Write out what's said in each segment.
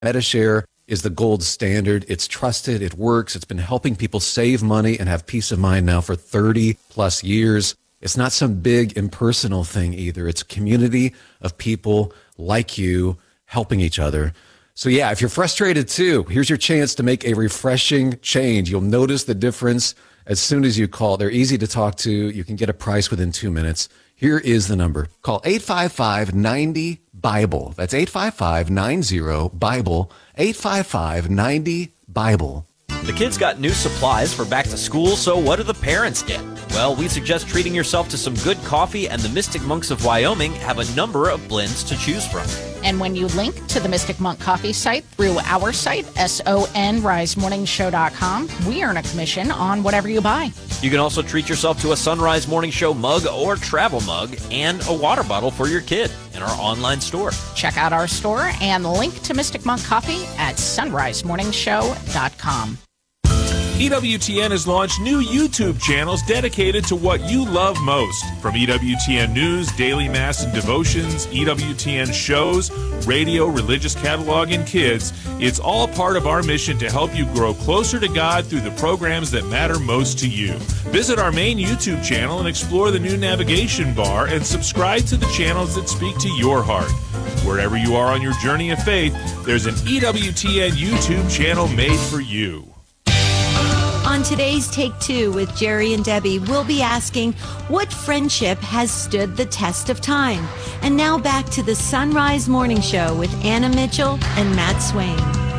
MediShare is the gold standard. It's trusted. It works. It's been helping people save money and have peace of mind now for 30 plus years. It's not some big impersonal thing either. It's a community of people like you helping each other. So yeah, if you're frustrated too, here's your chance to make a refreshing change. You'll notice the difference as soon as you call. They're easy to talk to. You can get a price within 2 minutes. Here is the number. Call 855-90-BIBLE. That's 855-90-BIBLE. 855-90-BIBLE. The kids got new supplies for back to school, so what do the parents get? Well, we suggest treating yourself to some good coffee, and the Mystic Monks of Wyoming have a number of blends to choose from. And when you link to the Mystic Monk Coffee site through our site, sonrisemorningshow.com, we earn a commission on whatever you buy. You can also treat yourself to a Sunrise Morning Show mug or travel mug and a water bottle for your kid in our online store. Check out our store and link to Mystic Monk Coffee at sonrisemorningshow.com. EWTN has launched new YouTube channels dedicated to what you love most. From EWTN News, Daily Mass and Devotions, EWTN shows, radio, religious catalog, and kids, it's all part of our mission to help you grow closer to God through the programs that matter most to you. Visit our main YouTube channel and explore the new navigation bar and subscribe to the channels that speak to your heart. Wherever you are on your journey of faith, there's an EWTN YouTube channel made for you. On today's Take Two with Jerry and Debbie, we'll be asking what friendship has stood the test of time. And now back to the Sunrise Morning Show with Anna Mitchell and Matt Swain.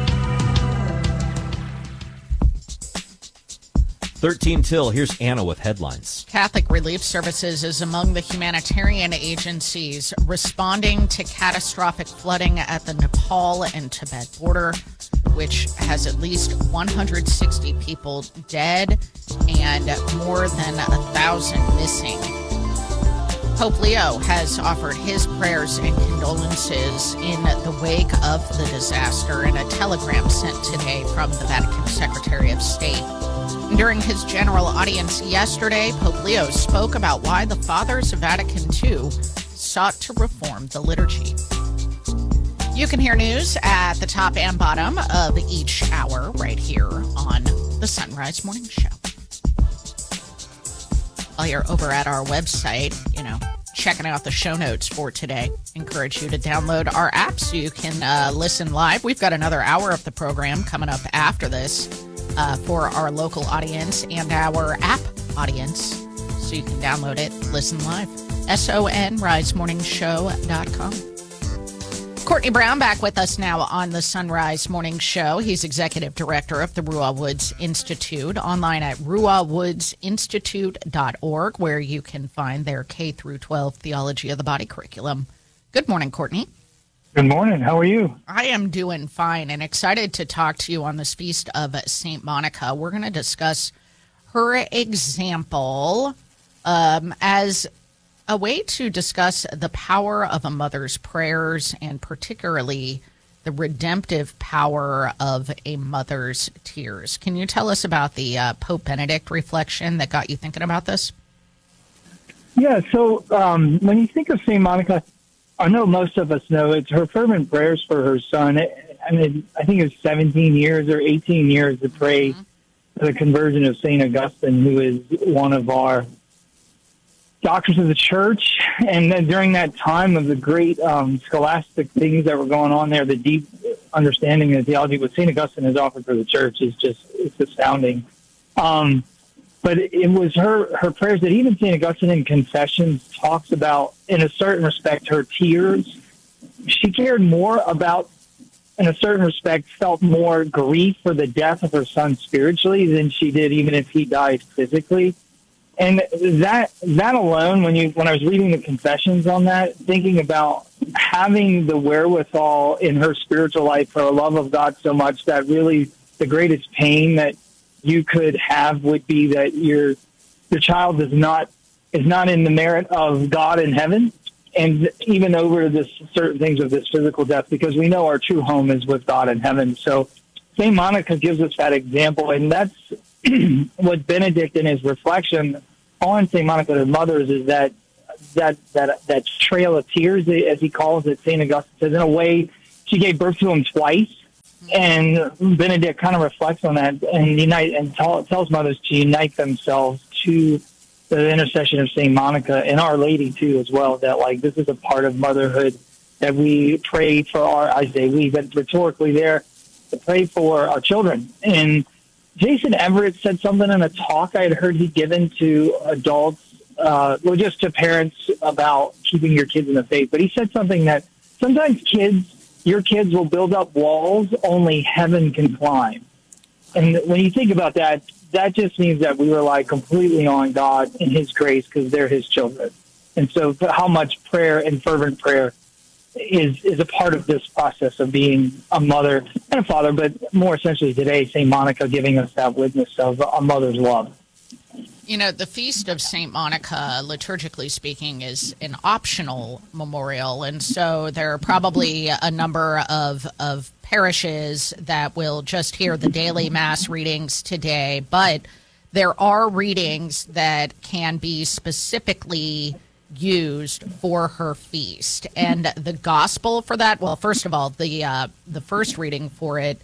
13 till, here's Anna with headlines. Catholic Relief Services is among the humanitarian agencies responding to catastrophic flooding at the Nepal and Tibet border, which has at least 160 people dead and more than 1,000 missing. Pope Leo has offered his prayers and condolences in the wake of the disaster in a telegram sent today from the Vatican Secretary of State. During his general audience yesterday, Pope Leo spoke about why the Fathers of Vatican II sought to reform the liturgy. You can hear news at the top and bottom of each hour right here on the Sunrise Morning Show. While you're over at our website, checking out the show notes for today, encourage you to download our app so you can listen live. We've got another hour of the program coming up after this for our local audience and our app audience, so you can download it, listen live. sonrisemorningshow.com. Courtney Brown back with us now on the Sunrise Morning Show. He's executive director of the Ruah Woods Institute, online at ruahwoodsinstitute.org, where you can find their K-12 Theology of the Body curriculum. Good morning, Courtney. Good morning. How are you? I am doing fine and excited to talk to you on this feast of St. Monica. We're going to discuss her example as a way to discuss the power of a mother's prayers and particularly the redemptive power of a mother's tears. Can you tell us about the Pope Benedict reflection that got you thinking about this? Yeah, so when you think of St. Monica, I know most of us know it's her fervent prayers for her son. I mean, I think it was 17 years or 18 years to pray for the conversion of St. Augustine, who is one of our doctors of the church. And then during that time of the great scholastic things that were going on there, the deep understanding of theology, what St. Augustine has offered for the church is it's astounding. But it was her prayers that even St. Augustine in Confessions talks about, in a certain respect, her tears. She cared more about, in a certain respect, felt more grief for the death of her son spiritually than she did even if he died physically. And that alone, when I was reading the Confessions on that, thinking about having the wherewithal in her spiritual life for a love of God so much that really the greatest pain that you could have would be that your child is not in the merit of God in heaven, and even over this certain things of this physical death, because we know our true home is with God in heaven. So St. Monica gives us that example, and that's what Benedict in his reflection on St. Monica, the mothers, is that trail of tears, as he calls it. St. Augustine says, in a way, she gave birth to him twice. And Benedict kind of reflects on that and tells mothers to unite themselves to the intercession of St. Monica and Our Lady too, as well. That like this is a part of motherhood that we pray for I say we, but rhetorically there to pray for our children. And Jason Everett said something in a talk I had heard he'd given to adults, just to parents about keeping your kids in the faith. But he said something that sometimes your kids will build up walls only heaven can climb. And when you think about that, that just means that we rely completely on God and His grace because they're His children. And so how much prayer and fervent prayer is a part of this process of being a mother and a father, but more essentially today, St. Monica giving us that witness of a mother's love. You know, the Feast of St. Monica, liturgically speaking, is an optional memorial. And so there are probably a number of parishes that will just hear the daily Mass readings today. But there are readings that can be specifically used for her feast. And the gospel for that, well, first of all, the first reading for it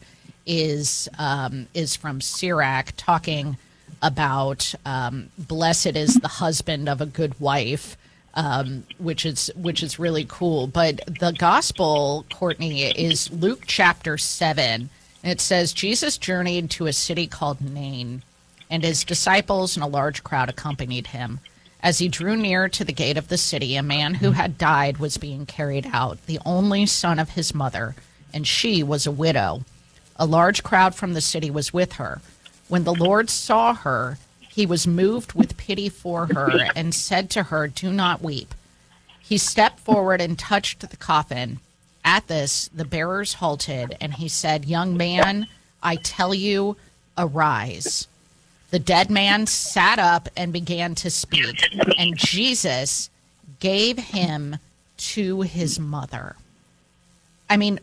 is from Sirach, talking about blessed is the husband of a good wife, which is really cool. But the gospel, Courtney, is Luke chapter 7. And it says, Jesus journeyed to a city called Nain, and his disciples and a large crowd accompanied him. As he drew near to the gate of the city, a man who had died was being carried out, the only son of his mother, and she was a widow. A large crowd from the city was with her. When the Lord saw her, he was moved with pity for her and said to her, "Do not weep." He stepped forward and touched the coffin. At this, the bearers halted, and he said, "Young man, I tell you, arise." The dead man sat up and began to speak, and Jesus gave him to his mother. I mean,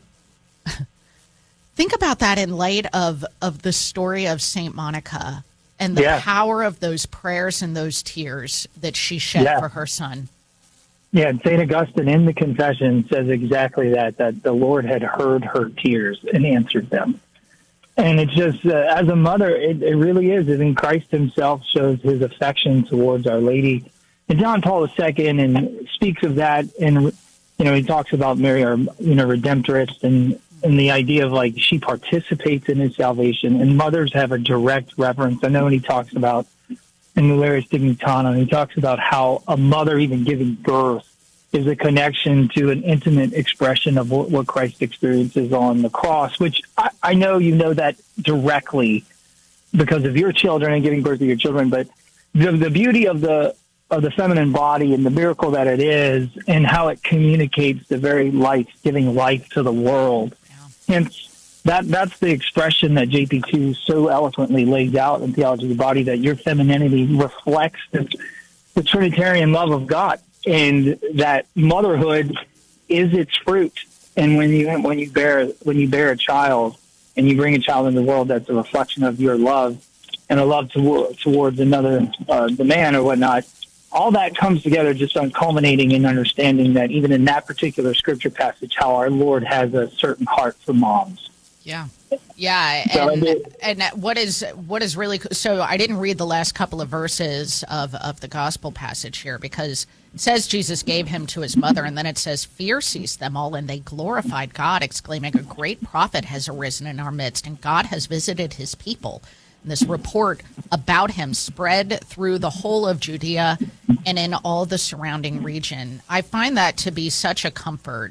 think about that in light of the story of St. Monica and the power of those prayers and those tears that she shed for her son. Yeah, and St. Augustine in the Confession says exactly that the Lord had heard her tears and answered them. And it's just, as a mother, it really is. I mean, Christ himself shows his affection towards Our Lady. And John Paul II and speaks of that, and, he talks about Mary, our, Redemptress, and the idea of, like, she participates in his salvation. And mothers have a direct reference. I know when he talks about, in Mulieris Dignitana, he talks about how a mother even giving birth is a connection to an intimate expression of what Christ experiences on the cross, which I know you know that directly because of your children and giving birth to your children. But the beauty of the feminine body and the miracle that it is and how it communicates the very life, giving life to the world. Yeah. Hence, that's the expression that JP2 so eloquently lays out in Theology of the Body, that your femininity reflects the Trinitarian love of God. And that motherhood is its fruit. And when you bear a child and you bring a child into the world, that's a reflection of your love and a love towards another, the man or whatnot. All that comes together just on culminating in understanding that even in that particular scripture passage, how our Lord has a certain heart for moms. Yeah. Yeah, and what is really so I didn't read the last couple of verses of the gospel passage here, because it says Jesus gave him to his mother, and then it says fear seized them all, and they glorified God, exclaiming, "A great prophet has arisen in our midst, and God has visited his people." And this report about him spread through the whole of Judea and in all the surrounding region. I find that to be such a comfort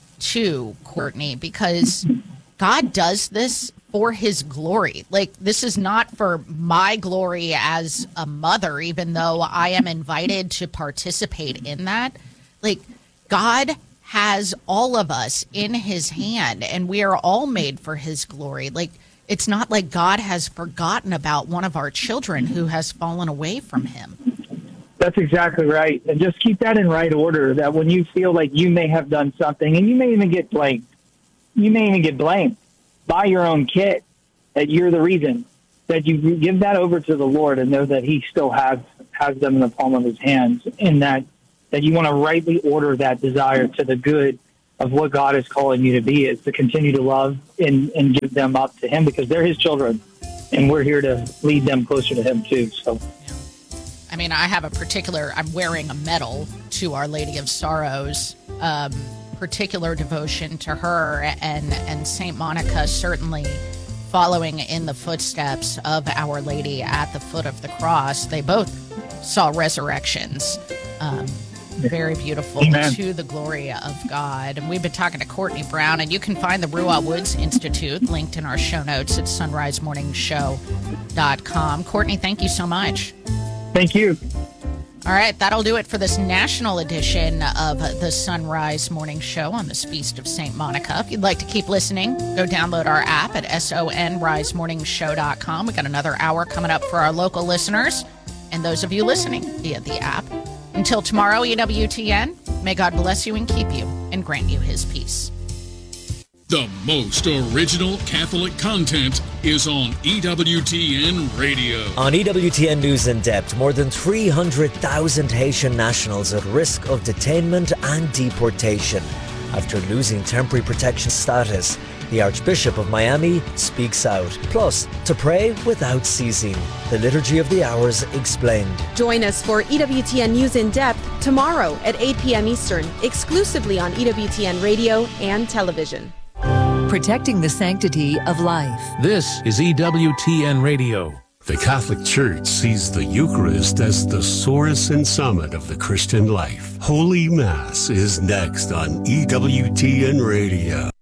too, Courtney, because God does this for his glory. Like, this is not for my glory as a mother, even though I am invited to participate in that. Like, God has all of us in his hand, and we are all made for his glory. Like, it's not like God has forgotten about one of our children who has fallen away from him. That's exactly right. And just keep that in right order, that when you feel like you may have done something, and you may even get blamed by your own kid, that you're the reason, that you give that over to the Lord and know that he still has them in the palm of his hands, and that you want to rightly order that desire to the good of what God is calling you to be, is to continue to love and give them up to Him, because they're His children, and we're here to lead them closer to Him too. So, I mean, I'm wearing a medal to Our Lady of Sorrows, particular devotion to her, and St. Monica certainly following in the footsteps of Our Lady at the foot of the cross. They both saw resurrections. Very beautiful. Amen. To the glory of God. And we've been talking to Courtney Brown, and you can find the Ruah Woods Institute linked in our show notes at sunrisemorningshow.com. Courtney, thank you so much. thank you. All right, that'll do it for this national edition of the Sunrise Morning Show on this Feast of St. Monica. If you'd like to keep listening, go download our app at sonrisemorningshow.com. We got another hour coming up for our local listeners and those of you listening via the app. Until tomorrow, EWTN, may God bless you and keep you and grant you His peace. The most original Catholic content is on EWTN Radio. On EWTN News in Depth, more than 300,000 Haitian nationals at risk of detainment and deportation after losing temporary protection status. The Archbishop of Miami speaks out. Plus, to pray without ceasing. The Liturgy of the Hours explained. Join us for EWTN News in Depth tomorrow at 8 p.m. Eastern, exclusively on EWTN Radio and television. Protecting the sanctity of life. This is EWTN Radio. The Catholic Church sees the Eucharist as the source and summit of the Christian life. Holy Mass is next on EWTN Radio.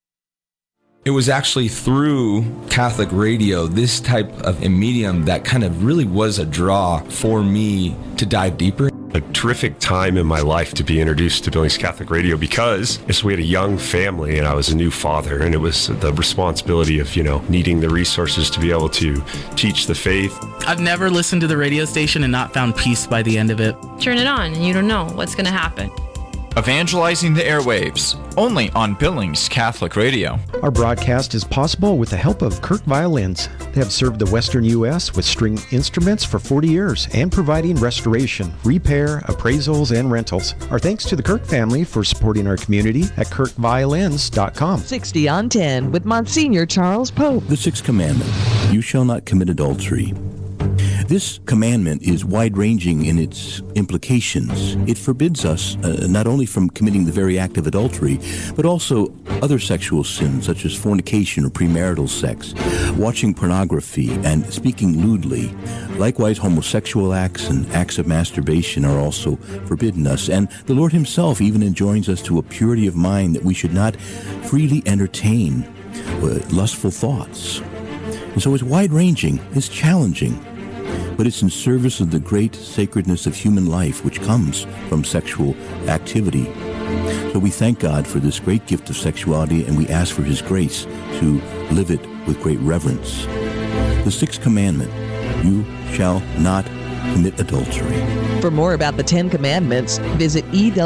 It was actually through Catholic radio, this type of a medium, that kind of really was a draw for me to dive deeper. A terrific time in my life to be introduced to Billings Catholic Radio, because we had a young family and I was a new father, and it was the responsibility of, needing the resources to be able to teach the faith. I've never listened to the radio station and not found peace by the end of it. Turn it on and you don't know what's going to happen. Evangelizing the airwaves, only on Billings Catholic Radio. Our broadcast is possible with the help of Kirk Violins. They have served the Western U.S. with string instruments for 40 years and providing restoration, repair, appraisals, and rentals. Our thanks to the Kirk family for supporting our community at kirkviolins.com. 60 on 10 with Monsignor Charles Pope. The sixth commandment, you shall not commit adultery. This commandment is wide-ranging in its implications. It forbids us not only from committing the very act of adultery, but also other sexual sins such as fornication or premarital sex, watching pornography, and speaking lewdly. Likewise, homosexual acts and acts of masturbation are also forbidden us. And the Lord Himself even enjoins us to a purity of mind, that we should not freely entertain lustful thoughts. And so it's wide-ranging, it's challenging, but it's in service of the great sacredness of human life, which comes from sexual activity. So we thank God for this great gift of sexuality, and we ask for His grace to live it with great reverence. The sixth commandment, you shall not commit adultery. For more about the 10 Commandments, visit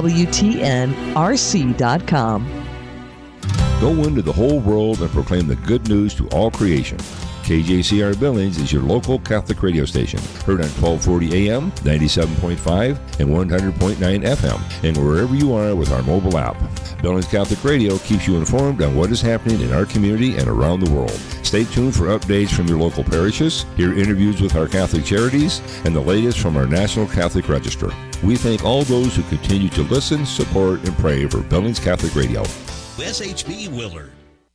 EWTNRC.com. Go into the whole world and proclaim the good news to all creation. KJCR Billings is your local Catholic radio station, heard on 1240 AM, 97.5, and 100.9 FM, and wherever you are with our mobile app. Billings Catholic Radio keeps you informed on what is happening in our community and around the world. Stay tuned for updates from your local parishes, hear interviews with our Catholic charities, and the latest from our National Catholic Register. We thank all those who continue to listen, support, and pray for Billings Catholic Radio. SHB Willard.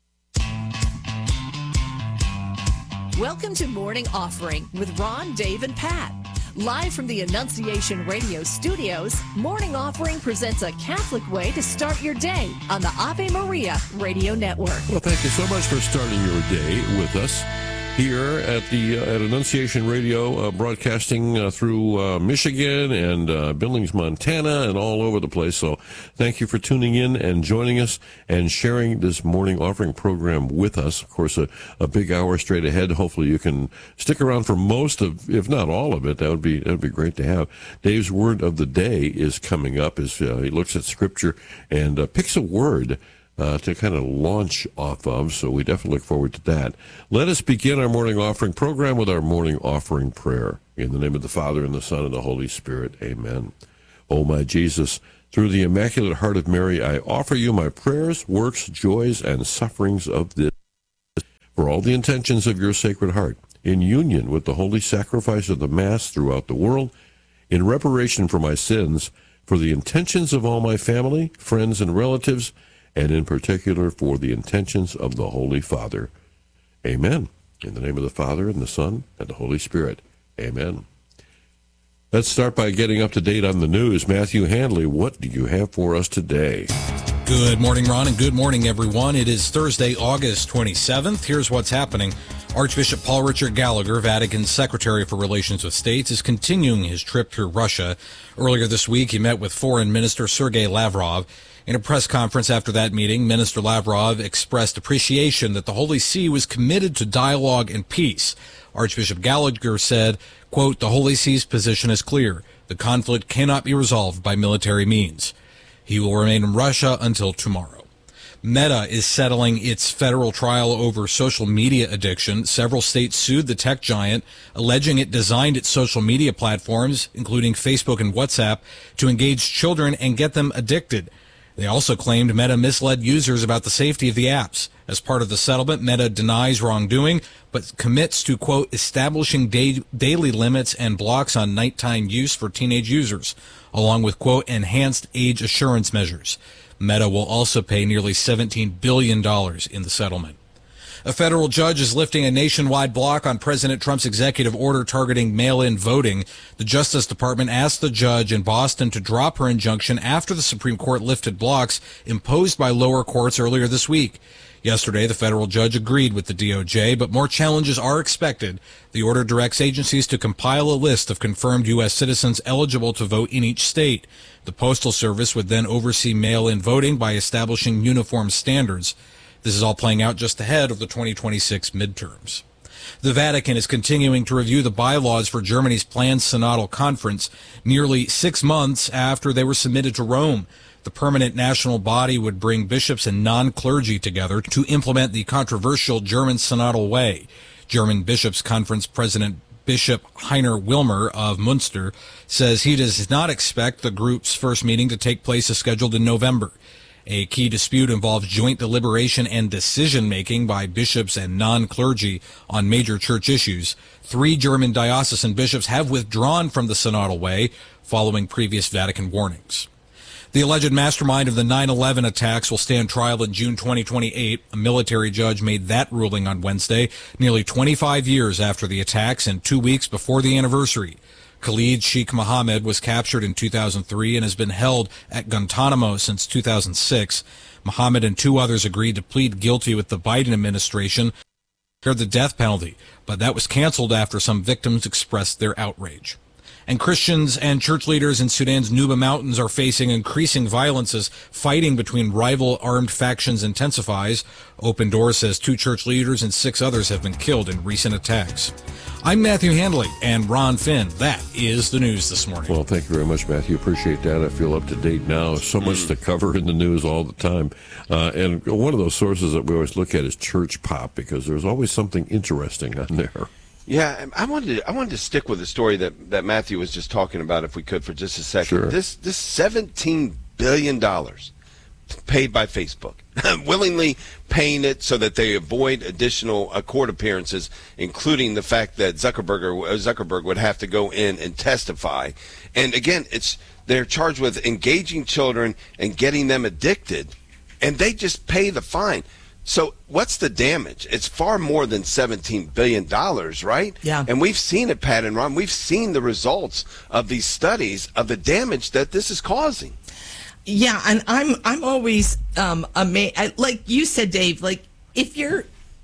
Welcome to Morning Offering with Ron, Dave, and Pat. Live from the Annunciation Radio studios, Morning Offering presents a Catholic way to start your day on the Ave Maria Radio Network. Well, thank you so much for starting your day with us here at Annunciation Radio, broadcasting through Michigan and Billings, Montana, and all over the place. So thank you for tuning in and joining us and sharing this morning offering program with us. Of course, a big hour straight ahead. Hopefully you can stick around for most of, if not all of it. That would be great to have. Dave's word of the day is coming up as he looks at Scripture and picks a word to kind of launch off of, so we definitely look forward to that. Let us begin our morning offering program with our morning offering prayer. In the name of the Father, and the Son, and the Holy Spirit, amen. O my Jesus, Through the Immaculate Heart of Mary, I offer you my prayers, works, joys, and sufferings of this, for all the intentions of your Sacred Heart, in union with the holy sacrifice of the Mass throughout the world, in reparation for my sins, for the intentions of all my family, friends, and relatives, and in particular for the intentions of the Holy Father. Amen. In the name of the Father, and the Son, and the Holy Spirit. Amen. Let's start by getting up to date on the news. Matthew Handley, what do you have for us today? Good morning, Ron, and good morning, everyone. It is Thursday, August 27th. Here's what's happening. Archbishop Paul Richard Gallagher, Vatican's Secretary for Relations with States, is continuing his trip through Russia. Earlier this week, he met with Foreign Minister Sergei Lavrov. In a press conference after that meeting, Minister Lavrov expressed appreciation that the Holy See was committed to dialogue and peace. Archbishop Gallagher said, quote, "The Holy See's position is clear. The conflict cannot be resolved by military means." He will remain in Russia until tomorrow. Meta is settling its federal trial over social media addiction. Several states sued the tech giant, alleging it designed its social media platforms, including Facebook and WhatsApp, to engage children and get them addicted. They also claimed Meta misled users about the safety of the apps. As part of the settlement, Meta denies wrongdoing, but commits to, quote, establishing daily limits and blocks on nighttime use for teenage users, along with, quote, enhanced age assurance measures. Meta will also pay nearly $17 billion in the settlement. A federal judge is lifting a nationwide block on President Trump's executive order targeting mail-in voting. The Justice Department asked the judge in Boston to drop her injunction after the Supreme Court lifted blocks imposed by lower courts earlier this week. Yesterday, the federal judge agreed with the DOJ, but more challenges are expected. The order directs agencies to compile a list of confirmed U.S. citizens eligible to vote in each state. The Postal Service would then oversee mail-in voting by establishing uniform standards. This is all playing out just ahead of the 2026 midterms. The Vatican is continuing to review the bylaws for Germany's planned synodal conference nearly 6 months after they were submitted to Rome. The permanent national body would bring bishops and non-clergy together to implement the controversial German synodal way. German Bishops' Conference President Bishop Heiner Wilmer of Munster says he does not expect the group's first meeting to take place as scheduled in November. A key dispute involves joint deliberation and decision-making by bishops and non-clergy on major church issues. 3 German diocesan bishops have withdrawn from the synodal way following previous Vatican warnings. The alleged mastermind of the 9/11 attacks will stand trial in June 2028. A military judge made that ruling on Wednesday, nearly 25 years after the attacks and 2 weeks before the anniversary. Khalid Sheikh Mohammed was captured in 2003 and has been held at Guantanamo since 2006. Mohammed and 2 others agreed to plead guilty with the Biden administration for the death penalty, but that was canceled after some victims expressed their outrage. And Christians and church leaders in Sudan's Nuba Mountains are facing increasing violence as fighting between rival armed factions intensifies. Open Door says 2 church leaders and 6 others have been killed in recent attacks. I'm Matthew Handley and Ron Finn. That is the news this morning. Well, thank you very much, Matthew. Appreciate that. I feel up to date now. So much to cover in the news all the time. And one of those sources that we always look at is Church Pop, because there's always something interesting on there. Yeah, I wanted to stick with the story that Matthew was just talking about, if we could, for just a second. Sure. This $17 billion paid by Facebook, willingly paying it so that they avoid additional court appearances, including the fact that Zuckerberg would have to go in and testify. And again, they're charged with engaging children and getting them addicted, and they just pay the fine. So what's the damage? It's far more than $17 billion, right? Yeah. And we've seen it, Pat and Ron. We've seen the results of these studies of the damage that this is causing. Yeah, and I'm always amazed. Like you said, Dave, like if you're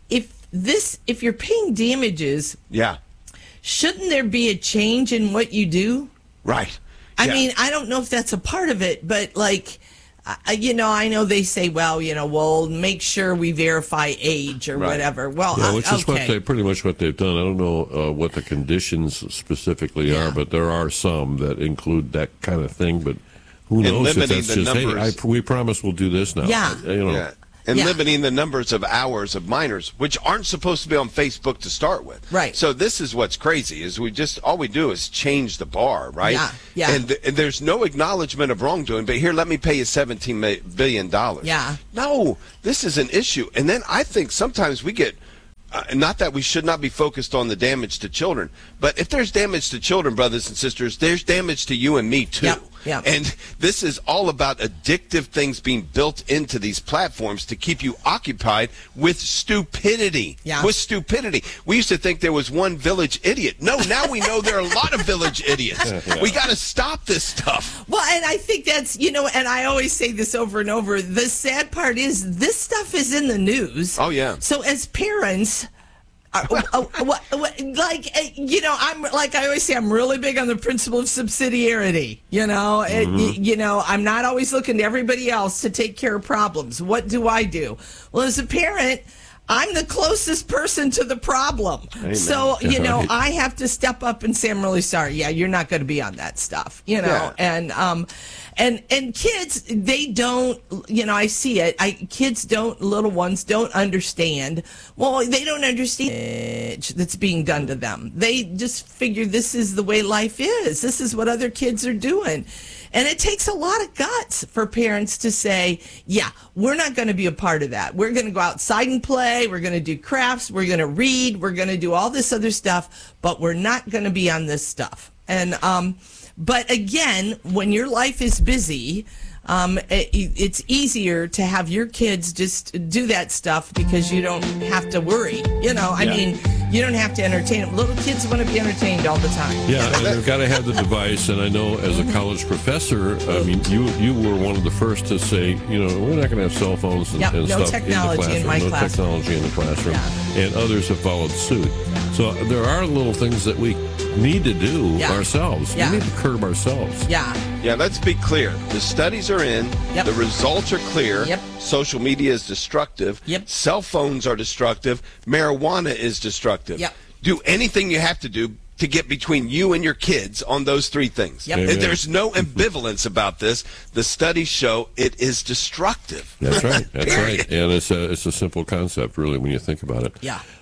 paying damages, yeah, shouldn't there be a change in what you do? Right. I mean, I don't know if that's a part of it, but like, I know they say, well, we'll make sure we verify age or whatever. Well, yeah, which is pretty much what they've done. I don't know what the conditions specifically are, but there are some that include that kind of thing. But who knows if that's just, hey, we promise we'll do this now. Yeah. and limiting the numbers of hours of minors, which aren't supposed to be on Facebook to start with. Right. So this is what's crazy, is all we do is change the bar, right? Yeah. And there's no acknowledgement of wrongdoing, but here, let me pay you $17 billion. Yeah. No, this is an issue. And then I think sometimes we get, not that we should not be focused on the damage to children, but if there's damage to children, brothers and sisters, there's damage to you and me too. Yep. And this is all about addictive things being built into these platforms to keep you occupied with stupidity. With stupidity. We used to think there was one village idiot. No, now we know there are a lot of village idiots. We got to stop this stuff. Well, and I think that's, and I always say this over and over, the sad part is this stuff is in the news. Oh, yeah. So as parents, I'm like I always say, I'm really big on the principle of subsidiarity. I'm not always looking to everybody else to take care of problems. What do I do? Well, as a parent, I'm the closest person to the problem. Amen. So, I have to step up and say, I'm really sorry. Yeah, you're not going to be on that stuff, and kids, they don't, I see it. Little ones don't understand. Well, they don't understand that's being done to them. They just figure this is the way life is. This is what other kids are doing. And it takes a lot of guts for parents to say, yeah, we're not going to be a part of that. We're going to go outside and play. We're going to do crafts. We're going to read. We're going to do all this other stuff, but we're not going to be on this stuff. And, but again, when your life is busy, it's easier to have your kids just do that stuff because you don't have to worry. I mean, you don't have to entertain them. Little kids want to be entertained all the time. Yeah, and they've got to have the device. And I know as a college professor, I mean, you were one of the first to say, we're not going to have cell phones and no stuff technology in the classroom. in my classroom. Technology in the classroom. And others have followed suit. So there are little things that we need to do ourselves. We need to curb ourselves. Yeah, let's be clear. The studies are in. The results are clear. Social media is destructive. Cell phones are destructive. Marijuana is destructive. Do anything you have to do to get between you and your kids on those three things. There's no ambivalence about this. The studies show it is destructive. That's right. That's right. And it's a simple concept, really, when you think about it.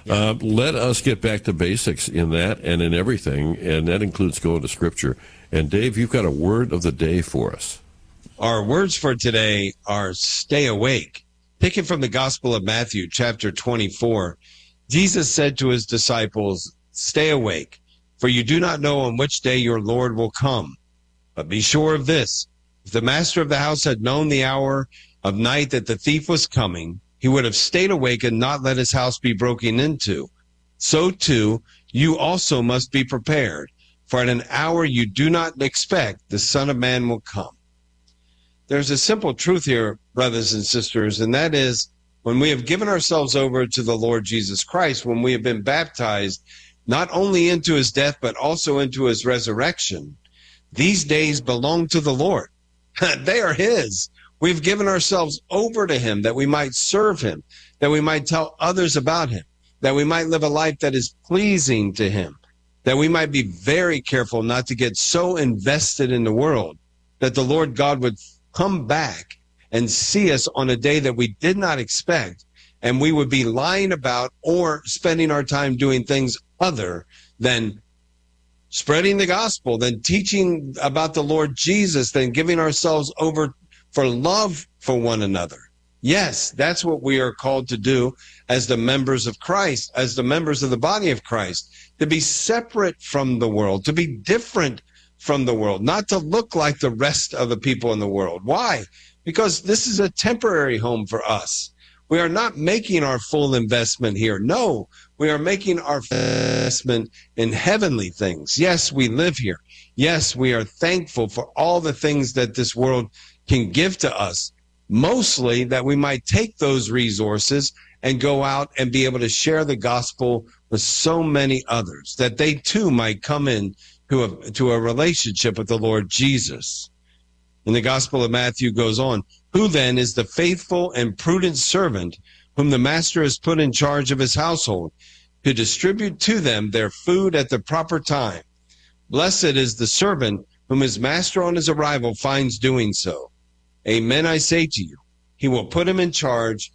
Let us get back to basics in that and in everything, and that includes going to Scripture. And Dave, you've got a word of the day for us. Our words for today are stay awake. Taken from the Gospel of Matthew, chapter 24, Jesus said to his disciples, stay awake, for you do not know on which day your Lord will come. But be sure of this, if the master of the house had known the hour of night that the thief was coming, he would have stayed awake and not let his house be broken into. So too, you also must be prepared, for at an hour you do not expect the Son of Man will come. There's a simple truth here, brothers and sisters, and that is when we have given ourselves over to the Lord Jesus Christ, when we have been baptized not only into his death but also into his resurrection, these days belong to the Lord. They are his. We've given ourselves over to him that we might serve him, that we might tell others about him, that we might live a life that is pleasing to him, that we might be very careful not to get so invested in the world that the Lord God would come back and see us on a day that we did not expect, and we would be lying about or spending our time doing things other than spreading the gospel, than teaching about the Lord Jesus, than giving ourselves over for love for one another. Yes, that's what we are called to do as the members of Christ, as the members of the body of Christ, to be separate from the world, to be different from the world, not to look like the rest of the people in the world. Why? Because this is a temporary home for us. We are not making our full investment here. No, we are making our investment in heavenly things. Yes, we live here. Yes, we are thankful for all the things that this world can give to us, mostly that we might take those resources and go out and be able to share the gospel with so many others, that they too might come in to a relationship with the Lord Jesus. And the Gospel of Matthew goes on, who then is the faithful and prudent servant whom the master has put in charge of his household to distribute to them their food at the proper time? Blessed is the servant whom his master on his arrival finds doing so. Amen, I say to you, he will put him in charge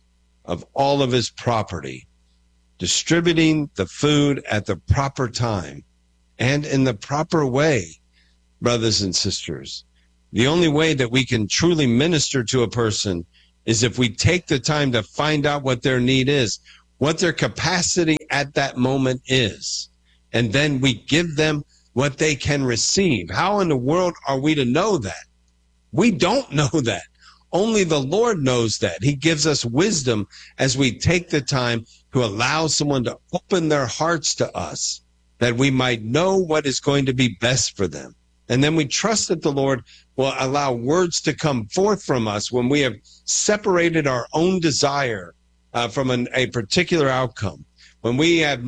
of all of his property, distributing the food at the proper time and in the proper way, brothers and sisters. The only way that we can truly minister to a person is if we take the time to find out what their need is, what their capacity at that moment is, and then we give them what they can receive. How in the world are we to know that? We don't know that. Only the Lord knows that. He gives us wisdom as we take the time to allow someone to open their hearts to us, that we might know what is going to be best for them. And then we trust that the Lord will allow words to come forth from us when we have separated our own desire from a particular outcome. When we have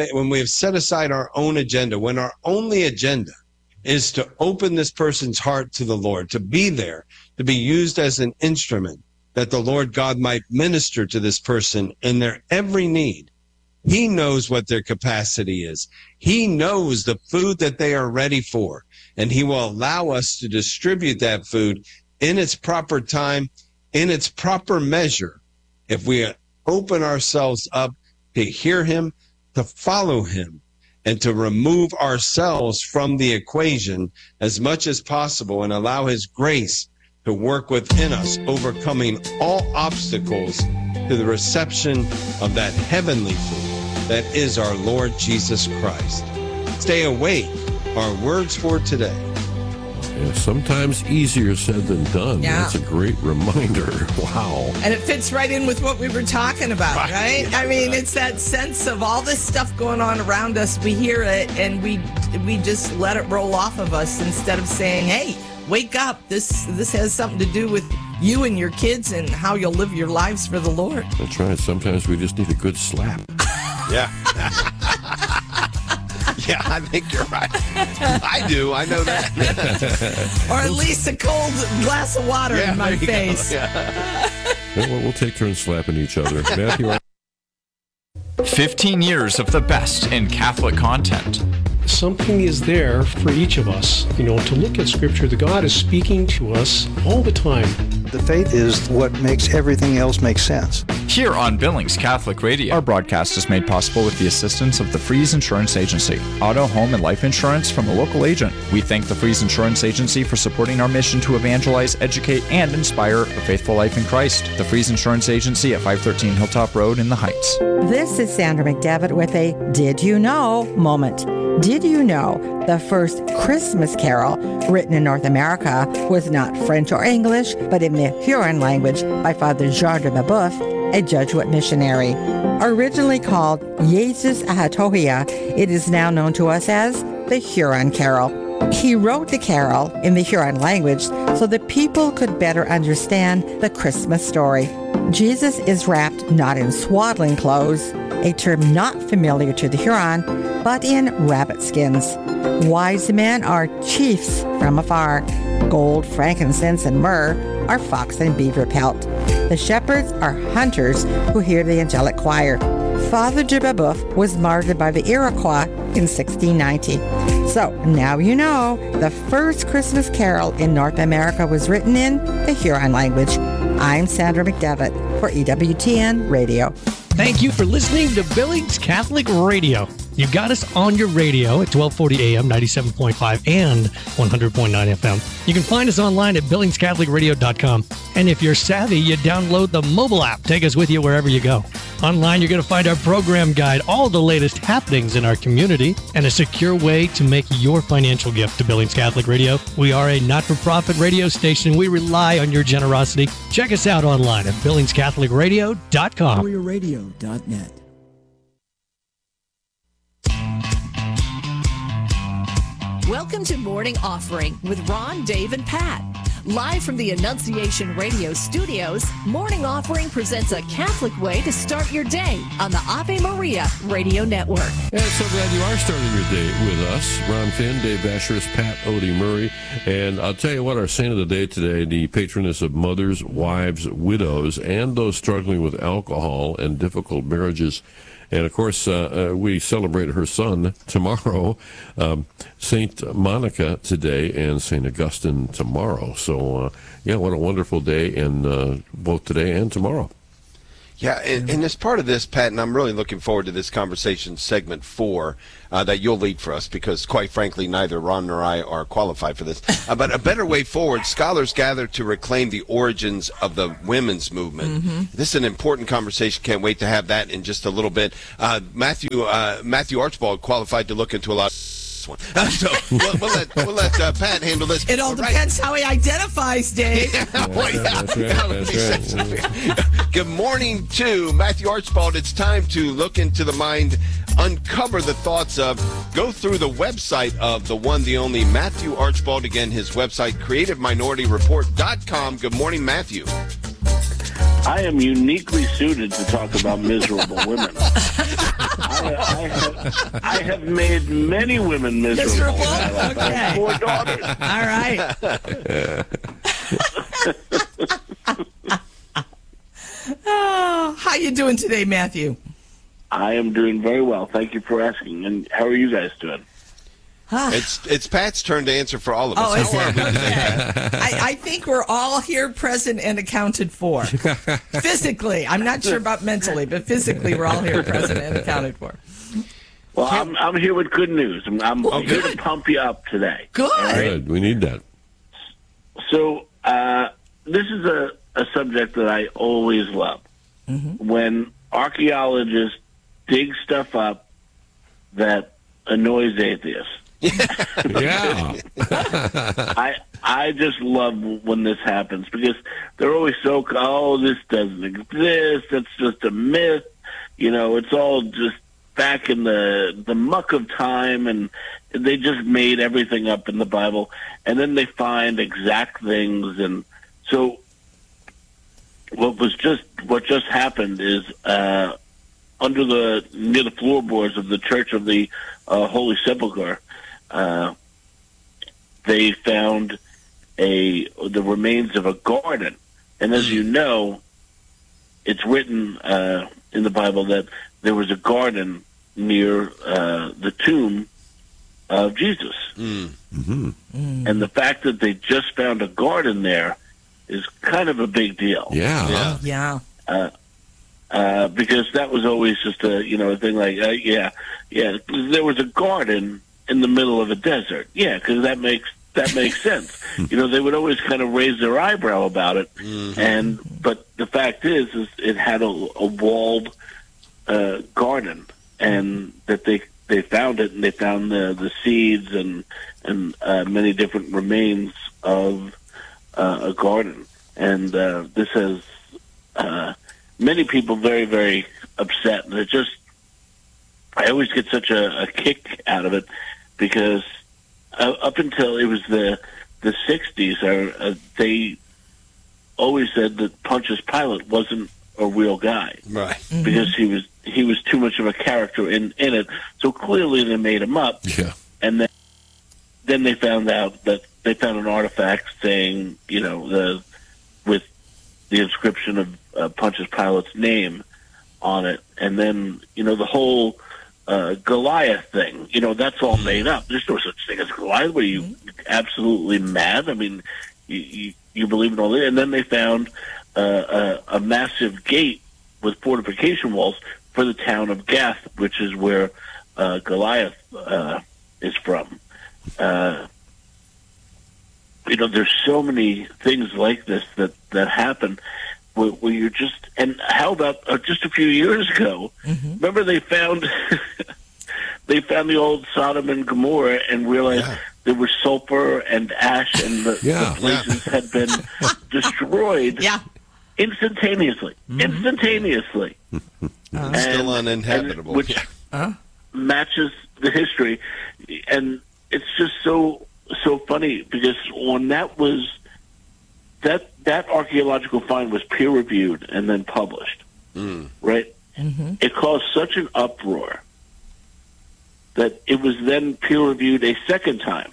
set aside our own agenda, when our only agenda is to open this person's heart to the Lord, to be there, to be used as an instrument, that the Lord God might minister to this person in their every need. He knows what their capacity is. He knows the food that they are ready for, and he will allow us to distribute that food in its proper time, in its proper measure, if we open ourselves up to hear him, to follow him, and to remove ourselves from the equation as much as possible and allow his grace to work within us, overcoming all obstacles to the reception of that heavenly food that is our Lord Jesus Christ. Stay awake. Our words for today. Yeah, sometimes easier said than done. Yeah. That's a great reminder. Wow. And it fits right in with what we were talking about, right? Yeah. I mean, it's that sense of all this stuff going on around us. We hear it and we just let it roll off of us instead of saying, hey, wake up. This has something to do with you and your kids and how you'll live your lives for the Lord. That's right. Sometimes we just need a good slap. Yeah. Yeah, I think you're right. I do. I know that. Or at least a cold glass of water in my face. Yeah. We'll take turns slapping each other. Matthew. 15 years of the best in Catholic content. Something is there for each of us, to look at Scripture. The God is speaking to us all the time. The faith is what makes everything else make sense. Here on Billings Catholic Radio. Our broadcast is made possible with the assistance of the Freeze Insurance Agency. Auto, home, and life insurance from a local agent. We thank the Freeze Insurance Agency for supporting our mission to evangelize, educate, and inspire a faithful life in Christ. The Freeze Insurance Agency at 513 Hilltop Road in the Heights. This is Sandra McDevitt with a Did You Know moment. Did you know the first Christmas carol written in North America was not French or English, but in the Huron language by Father Jean de Babeuf, a Jesuit missionary? Originally called Jesus Ahatohia, it is now known to us as the Huron Carol. He wrote the carol in the Huron language so that people could better understand the Christmas story. Jesus is wrapped not in swaddling clothes, a term not familiar to the Huron, but in rabbit skins. Wise men are chiefs from afar. Gold, frankincense, and myrrh are fox and beaver pelt. The shepherds are hunters who hear the angelic choir. Father de Babeuf was martyred by the Iroquois in 1690. So now you know the first Christmas carol in North America was written in the Huron language. I'm Sandra McDevitt for EWTN Radio. Thank you for listening to Billings Catholic Radio. You got us on your radio at 1240 AM, 97.5 and 100.9 FM. You can find us online at BillingsCatholicRadio.com. And if you're savvy, you download the mobile app. Take us with you wherever you go. Online, you're going to find our program guide, all the latest happenings in our community, and a secure way to make your financial gift to Billings Catholic Radio. We are a not-for-profit radio station. We rely on your generosity. Check us out online at BillingsCatholicRadio.com. Radio.net. Welcome to Morning Offering with Ron, Dave, and Pat. Live from the Annunciation Radio studios, Morning Offering presents a Catholic way to start your day on the Ave Maria Radio Network. And so glad you are starting your day with us. Ron Finn, Dave Asher's, Pat Odie Murray. And I'll tell you what, our saint of the day today, the patroness of mothers, wives, widows, and those struggling with alcohol and difficult marriages. And, of course, we celebrate her son tomorrow, St. Monica today, and St. Augustine tomorrow. So, what a wonderful day, and both today and tomorrow. Yeah, and as part of this, Pat, and I'm really looking forward to this conversation, segment 4, that you'll lead for us, because quite frankly, neither Ron nor I are qualified for this. But a better way forward, scholars gather to reclaim the origins of the women's movement. Mm-hmm. This is an important conversation. Can't wait to have that in just a little bit. Matthew Archibald qualified to look into a lot. One. So we'll let Pat handle this. It all depends how he identifies, Dave. That's right. Good morning to Matthew Archibald. It's time to look into the mind, uncover the thoughts of, go through the website of the one, the only Matthew Archibald. Again, his website, creativeminorityReport.com. Good morning, Matthew. I am uniquely suited to talk about miserable women. I have made many women miserable. Okay. I have 4 daughters. All right. Oh, how you doing today, Matthew? I am doing very well. Thank you for asking. And how are you guys doing? It's Pat's turn to answer for all of us. Oh, is it? Okay. I think we're all here present and accounted for. Physically. I'm not sure about mentally, but physically we're all here present and accounted for. Well, I'm here with good news. I'm here to pump you up today. Good. Good. We need that. So this is a subject that I always love. Mm-hmm. When archaeologists dig stuff up that annoys atheists. Yeah. I just love when this happens, because they're always so, this doesn't exist, that's just a myth, it's all just back in the muck of time, and they just made everything up in the Bible, and then they find exact things. And so what just happened is near the floorboards of the Church of the Holy Sepulchre, they found the remains of a garden. And as you know, it's written in the Bible that there was a garden near the tomb of Jesus. Mm-hmm. And the fact that they just found a garden there is kind of a big deal. Yeah. Yeah. Because that was always just a thing like, there was a garden in the middle of a desert. Yeah, because that makes sense. They would always kind of raise their eyebrow about it. Mm-hmm. But the fact is it had a walled garden, and that they found it, and they found the seeds and many different remains of a garden. And this has many people very, very upset. And I always get such a kick out of it, because up until it was the 60s, they always said that Pontius Pilate wasn't a real guy, right? Mm-hmm. Because he was too much of a character in it. So clearly they made him up. Yeah. And then they found out that they found an artifact saying, with the inscription of Pontius Pilate's name on it, and then the whole Goliath thing, that's all made up. There's no such thing as Goliath. Were you absolutely mad? I mean, you believe in all that? And then they found a massive gate with fortification walls for the town of Gath, which is where Goliath is from. There's so many things like this that happen where you're just, and how about just a few years ago, remember they found the old Sodom and Gomorrah and realized there was sulfur and ash, and the places had been destroyed instantaneously. Instantaneously. Still uninhabitable. Which matches the history. And it's just so funny, because when that archaeological find was peer-reviewed and then published, right? Mm-hmm. It caused such an uproar that it was then peer-reviewed a second time.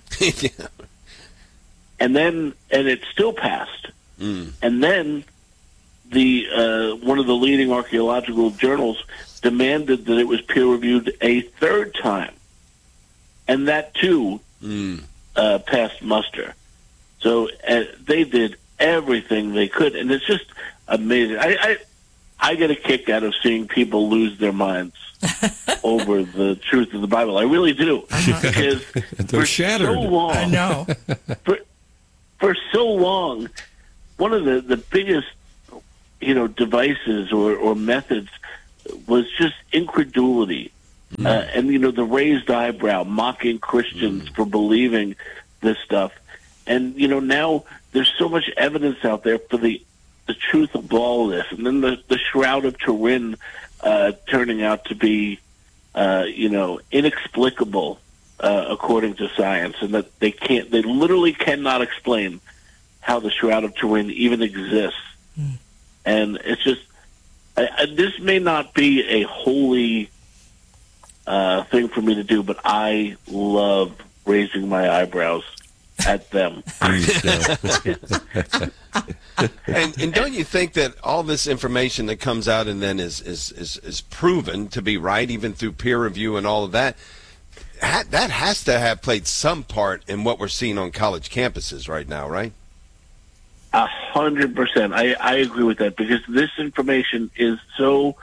And it still passed. And then one of the leading archaeological journals demanded that it was peer-reviewed a third time. And that, too, passed muster. So they did everything they could, and it's just amazing. I get a kick out of seeing people lose their minds over the truth of the Bible. I really do. Because they're shattered. So long, I know. For so long, one of the biggest, devices or methods was just incredulity. And, the raised eyebrow, mocking Christians for believing this stuff. And, now there's so much evidence out there for the truth of all this. And then the Shroud of Turin turning out to be, inexplicable according to science, and that they literally cannot explain how the Shroud of Turin even exists. And it's just, this may not be a holy thing for me to do, but I love raising my eyebrows at them. And don't you think that all this information that comes out and then is proven to be right, even through peer review and all of that, that has to have played some part in what we're seeing on college campuses right now, right? 100%. I agree with that, because this information is so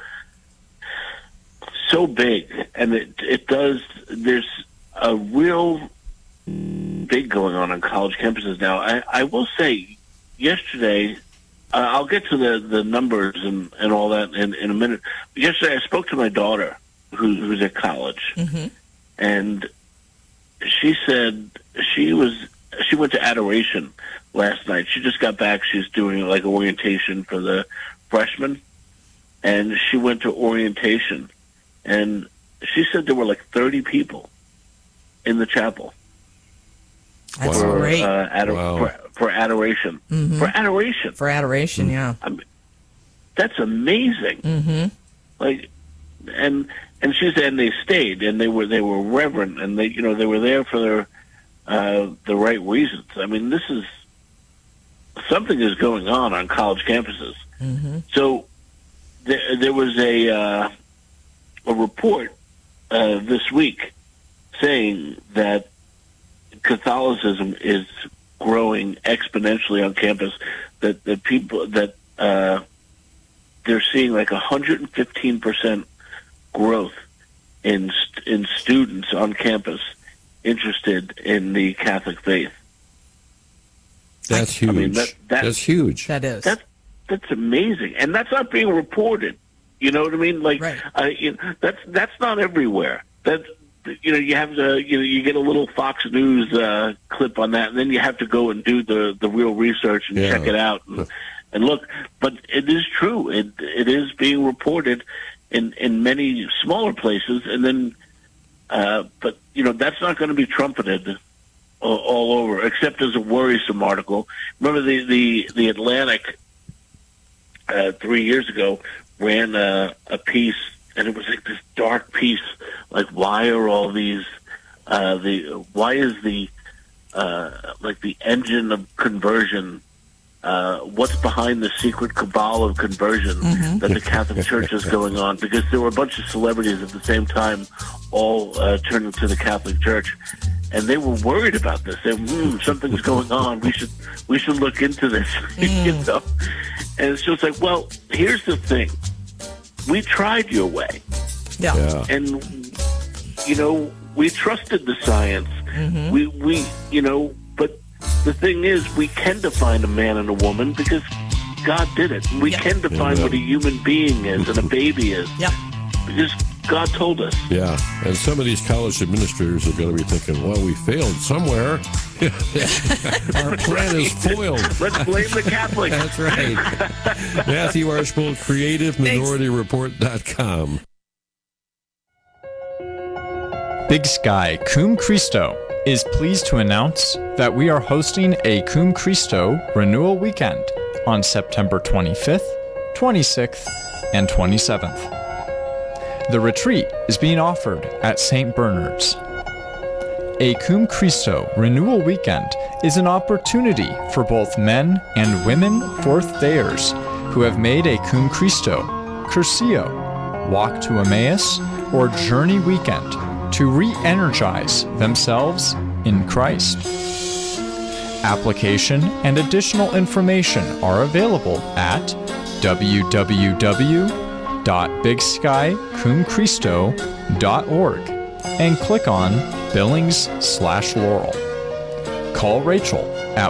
big, and it does. There's a real big going on college campuses now. I will say, yesterday, I'll get to the numbers and all that in a minute. Yesterday, I spoke to my daughter, who's at college, and she said she went to Adoration last night. She just got back. She's doing like orientation for the freshmen, and she went to orientation, and she said there were like 30 people in the chapel. That's great. For adoration. For adoration. For adoration, yeah. I mean, that's amazing. Like, and she said, and they stayed, and they were reverent, and they were there for the right reasons. I mean, this is something is going on college campuses. So there was a report this week saying that Catholicism is growing exponentially on campus. That the people that they're seeing like 115% growth in students on campus interested in the Catholic faith. That's huge. I mean, that's huge. That is. That's amazing, and that's not being reported. You know what I mean? Like, that's not everywhere. That's you have to you get a little Fox News clip on that, and then you have to go and do the real research and check it out and look. But it is true. It is being reported in many smaller places, and then but that's not going to be trumpeted all over, except as a worrisome article. Remember the Atlantic 3 years ago ran a piece, and it was like this dark piece, like why are all these why is the like the engine of conversion, what's behind the secret cabal of conversion that the Catholic Church is going on? Because there were a bunch of celebrities at the same time all turning to the Catholic Church, and they were worried about this. They something's going on. We should look into this. And it's just like, well, here's the thing. We tried your way. Yeah. And we trusted the science. We but the thing is, we can define a man and a woman because God did it. We can define what a human being is and a baby is. Because God told us. Yeah, and some of these college administrators are going to be thinking, well, we failed somewhere. Our plan is foiled. Let's blame the Catholics. That's right. Matthew Archbold, CreativeMinorityReport.com. Big Sky Cum Christo is pleased to announce that we are hosting a Cum Christo Renewal Weekend on September 25th, 26th, and 27th. The retreat is being offered at St. Bernard's. A Cum Christo Renewal Weekend is an opportunity for both men and women fourth-dayers who have made a Cum Christo, Curcio, Walk to Emmaus, or Journey Weekend to re-energize themselves in Christ. Application and additional information are available at www.bigskycumcristo.org and click on Billings/Laurel. Call Rachel at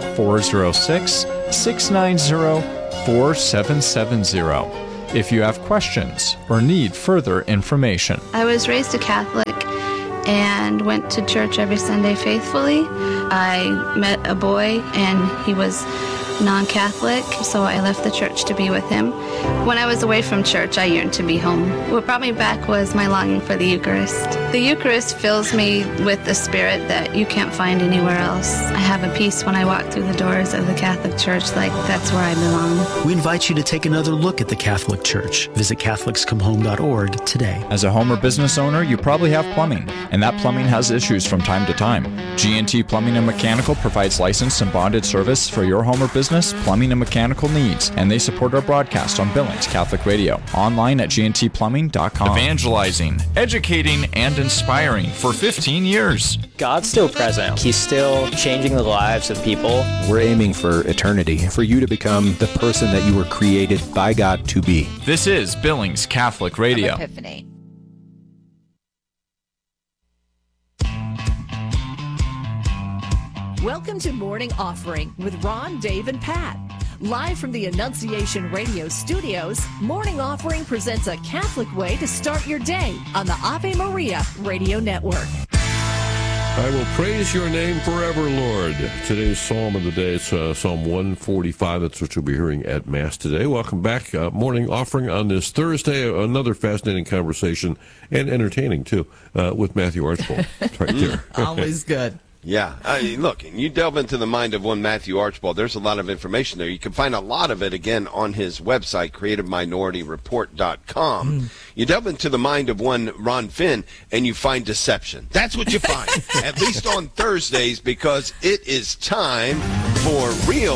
406-690-4770 if you have questions or need further information. I was raised a Catholic and went to church every Sunday faithfully. I met a boy and he was non-Catholic, so I left the church to be with him. When I was away from church, I yearned to be home. What brought me back was my longing for the Eucharist. The Eucharist fills me with the spirit that you can't find anywhere else. I have a peace when I walk through the doors of the Catholic Church, like that's where I belong. We invite you to take another look at the Catholic Church. Visit CatholicsComeHome.org today. As a home or business owner, you probably have plumbing, and that plumbing has issues from time to time. G&T Plumbing and Mechanical provides licensed and bonded service for your home or business plumbing and mechanical needs, and they support our broadcast on Billings Catholic Radio, online at gntplumbing.com. Evangelizing, educating, and inspiring for 15 years. God's still present. He's still changing the lives of people. We're aiming for eternity, for you to become the person that you were created by God to be. This is Billings Catholic Radio. Epiphany. Welcome to Morning Offering with Ron, Dave, and Pat. Live from the Annunciation Radio studios, Morning Offering presents a Catholic way to start your day on the Ave Maria Radio Network. I will praise your name forever, Lord. Today's psalm of the day is Psalm 145. That's what you'll be hearing at Mass today. Welcome back. Morning Offering on this Thursday. Another fascinating conversation, and entertaining, too, with Matthew Archbold. Right there. Always good. Yeah. Look, you delve into the mind of one Matthew Archbold. There's a lot of information there. You can find a lot of it, again, on his website, CreativeMinorityReport.com. You delve into the mind of one Ron Finn, and you find deception. That's what you find, at least on Thursdays, because it is time for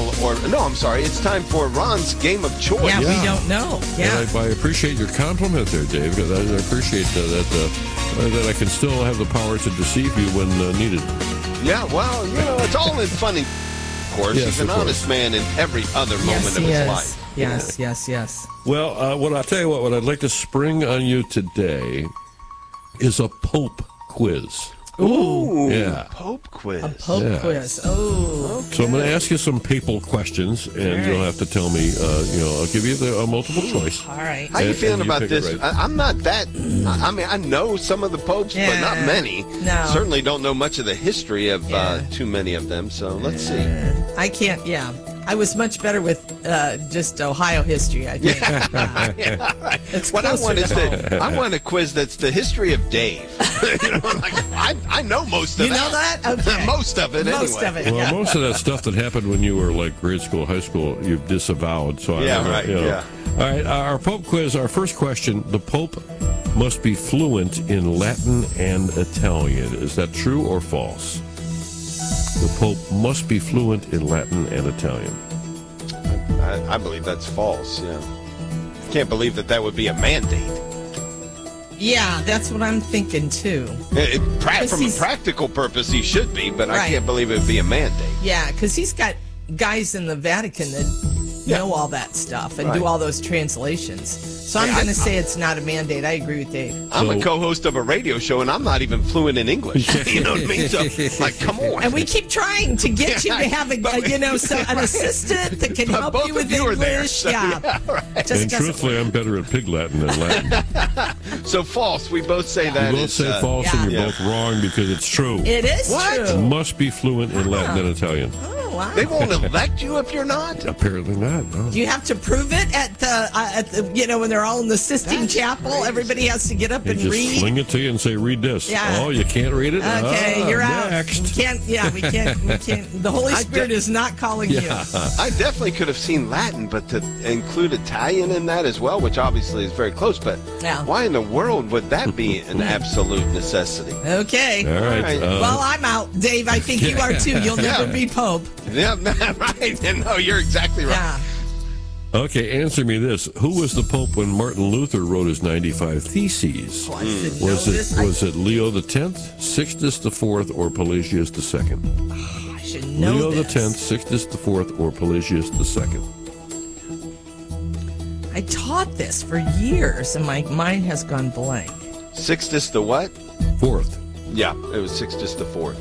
it's time for Ron's Game of Choice. Yeah, we don't know. Yeah. And I appreciate your compliment there, Dave, because I appreciate that I can still have the power to deceive you when needed. Yeah, well, it's all in fun, of course. Yes, he's an honest man in every other moment of his life. Yes. Well, what I'll tell you what I'd like to spring on you today is a Pope quiz. Ooh, yeah. Pope quiz. A Pope quiz. Oh. Okay. So I'm going to ask you some papal questions, and you'll have to tell me, I'll give you the multiple choice. All right. How you feeling about this? Right. I'm not that, I know some of the popes, but not many. No. Certainly don't know much of the history of too many of them, so let's see. I can't, I was much better with just Ohio history, I think. It's what I want is home. I want a quiz that's the history of Dave. I know most of You know that? Okay. Most of it, Most anyway. of it, Well, most of that stuff that happened when you were like grade school, high school, you've disavowed. So Yeah. All right, our Pope quiz, our first question. The Pope must be fluent in Latin and Italian. Is that true or false? The Pope must be fluent in Latin and Italian. I believe that's false, Can't believe that would be a mandate. Yeah, that's what I'm thinking, too. From a practical purpose, he should be, but I can't believe it would be a mandate. Yeah, because he's got guys in the Vatican that know all that stuff and do all those translations. So I'm going to say it's not a mandate. I agree with Dave. I'm a co-host of a radio show, and I'm not even fluent in English. You know what I mean? So, come on. And we keep trying to get you to have an assistant that can help you with English. And truthfully, I'm better at Pig Latin than Latin. So false. We both say that. You both say false, and you're both wrong because it's true. It is true. Must be fluent in Latin and Italian. Oh, wow. They won't elect you if you're not? Apparently not. No. Do you have to prove it at the when they're all in the Sistine Chapel? Crazy. Everybody has to get up and just read. Fling it to you and say, "Read this." Yeah. Oh, you can't read it. Okay, you're next. out. We can't. We can't. The Holy Spirit is not calling you. I definitely could have seen Latin, but to include Italian in that as well, which obviously is very close. But why in the world would that be an absolute necessity? Okay. All right. Well, I'm out, Dave. I think you are too. You'll never be Pope. Yeah, right. No, you're exactly right. Yeah. Okay, answer me this. Who was the Pope when Martin Luther wrote his 95 Theses? Was it Leo X, Sixtus IV, or Pelagius II? I should know Leo this. X, Sixtus IV, or Pelagius II? taught this for years, and my mind has gone blank. Sixtus the what? Fourth. Yeah, it was Sixtus the Fourth.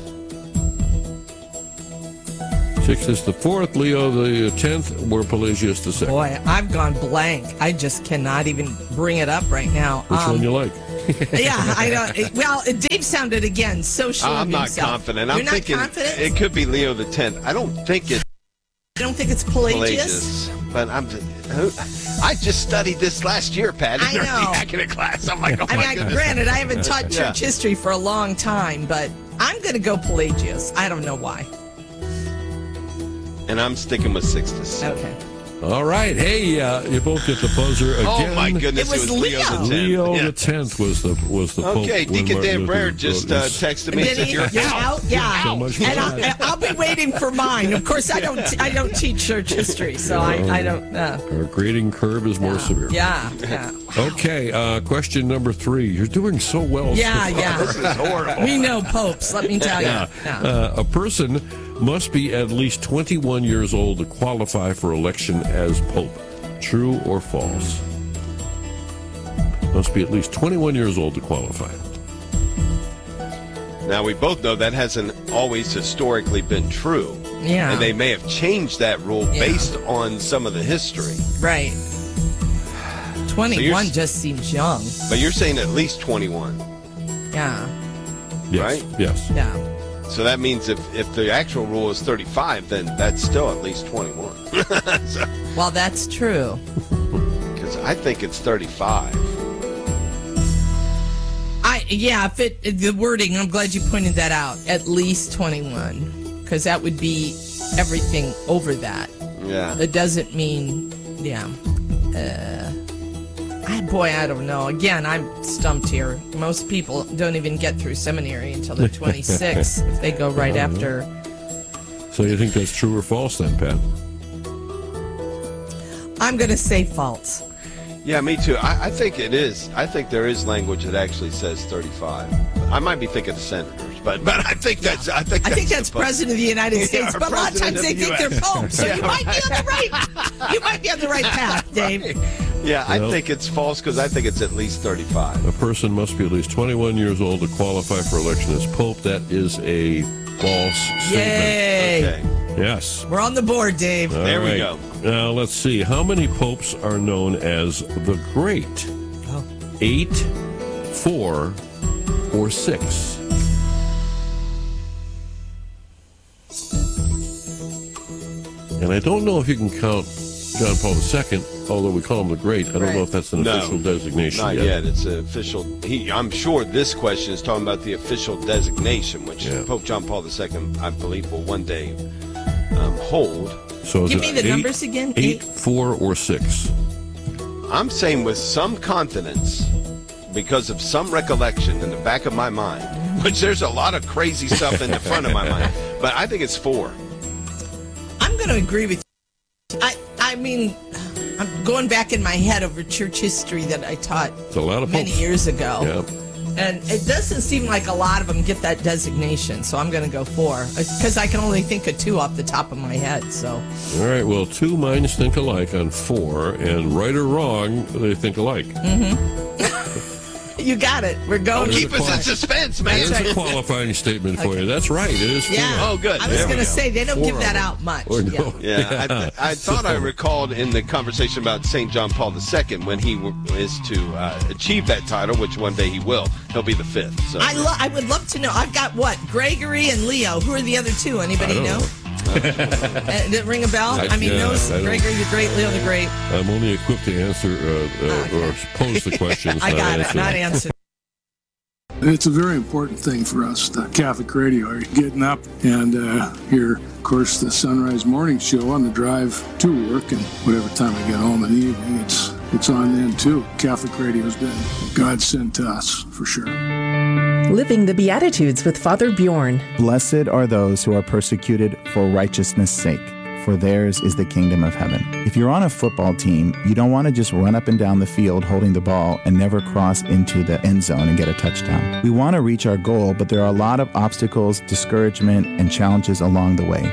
Sixtus the Fourth, Leo the 10th, or Pelagius the 2nd. Boy, I've gone blank. I just cannot even bring it up right now. Which one you like? Yeah, I don't. Well, Dave sounded again so sure of I'm not himself. confident. You're I'm not thinking confident? it could be Leo the 10th. I don't think it's I don't think it's Pelagius. but I just studied this last year, Pat. I in know. the academic class. I'm like, oh my goodness. Granted, I haven't taught Yeah. church history for a long time, but I'm going to go Pelagius. I don't know why. And I'm sticking with Sixtus. Okay. All right. Hey, you both get the buzzer again. Oh my goodness, it was Leo the 10th. Leo Yeah. the 10th was the Pope. Okay, when Deacon Martin Dan Luther Breyer wrote just this. texted me and said you're out. Yeah. So much And fun. I'll be waiting for mine. Of course, I don't teach church history, so I don't. Our grading curve is more severe. Yeah. Okay, question number 3. You're doing so well. Yeah. This is horrible. We know popes, let me tell you. Yeah. A person must be at least 21 years old to qualify for election as Pope. True or false? Must be at least 21 years old to qualify. Now, we both know that hasn't always historically been true. Yeah. And they may have changed that rule based on some of the history. Right. 21 just seems young. But you're saying at least 21. Yeah. Yes. Right? Yes. Yeah. So that means if the actual rule is 35, then that's still at least 21. Well, that's true. Because I think it's 35. The wording, I'm glad you pointed that out. At least 21. Because that would be everything over that. Yeah. It doesn't mean, I don't know. Again, I'm stumped here. Most people don't even get through seminary until they're 26 if they go right after. So you think that's true or false then, Pat? I'm going to say false. Yeah, me too. I think it is. I think there is language that actually says 35. I might be thinking of senators, but I think that's. I think that's President of the United States, but a lot of times they think they're Pope, so you might be on the right. You might be on the right path, Dave. Yeah, I think it's false because I think it's at least 35. A person must be at least 21 years old to qualify for election as Pope. That is a false statement. Yay! Okay. Yes. We're on the board, Dave. All There we right. go. Now let's see. How many popes are known as the Great? 8, 4, or 6? And I don't know if you can count John Paul II, although we call him the Great. I don't know if that's an official designation not yet. It's an official. I'm sure this question is talking about the official designation, which Pope John Paul II, I believe, will one day hold. So give me the numbers again. 8, 4, or 6? I'm saying with some confidence, because of some recollection in the back of my mind, which there's a lot of crazy stuff in the front of my mind, but I think it's 4. I'm going to agree with you. I mean, I'm going back in my head over church history that I taught It's a lot of many popes. years ago. Yeah. And it doesn't seem like a lot of them get that designation, so I'm going to go 4. Because I can only think of 2 off the top of my head, so. All right, well, 2 minds think alike on 4, and right or wrong, they think alike. Mm-hmm. You got it. We're going. Keep us in suspense, man. There's a qualifying statement for you. That's right. It is 4. Yeah. Oh, good. I was There we going to go. say, they don't 4 give that of out much. Or no. Yeah, I thought I recalled in the conversation about St. John Paul II when he is to achieve that title, which one day he will. He'll be the 5th. So I would love to know. I've got what? Gregory and Leo. Who are the other 2? Anybody know? Did it ring a bell? I mean, those Gregory the Great, Leo the Great. I'm only equipped to answer or pose the questions. I got it. answer Not them. answer. It's a very important thing for us, the Catholic Radio. You're getting up and hear, of course, the Sunrise Morning Show on the drive to work, and whatever time I get home in the evening, it's on then too. Catholic Radio's been God sent to us, for sure. Living the Beatitudes with Father Bjorn. Blessed are those who are persecuted for righteousness' sake, for theirs is the kingdom of heaven. If you're on a football team, you don't want to just run up and down the field holding the ball and never cross into the end zone and get a touchdown. We want to reach our goal, but there are a lot of obstacles, discouragement, and challenges along the way.